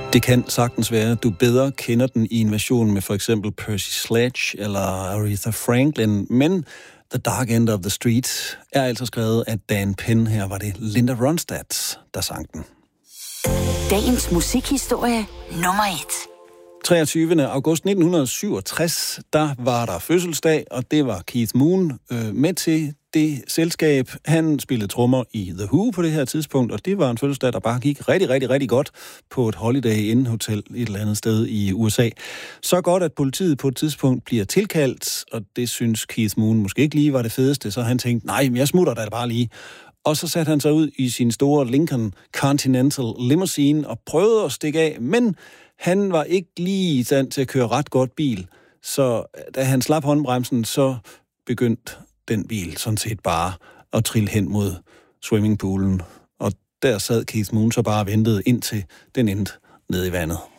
Det kan sagtens være, at du bedre kender den i en version med for eksempel Percy Sledge eller Aretha Franklin, men The Dark End of the Street er altså skrevet af Dan Penn. Her var det Linda Ronstadt, der sang den. Dagens musikhistorie nummer 1. 23. august 1967, der var der fødselsdag, og det var Keith Moon med til det selskab. Han spillede trommer i The Who på det her tidspunkt, og det var en fødselsdag, der bare gik rigtig godt på et Holiday Inn Hotel et eller andet sted i USA. Så godt, at politiet på et tidspunkt bliver tilkaldt, og det synes Keith Moon måske ikke lige var det fedeste, så han tænkte, nej, men jeg smutter da bare lige. Og så satte han sig ud i sin store Lincoln Continental limousine og prøvede at stikke af, men han var ikke lige i stand til at køre ret godt bil. Så da han slap håndbremsen, så begyndte den bil sådan set bare at trille hen mod swimmingpoolen. Og der sad Keith Moon så bare og ventede indtil den endte nede i vandet.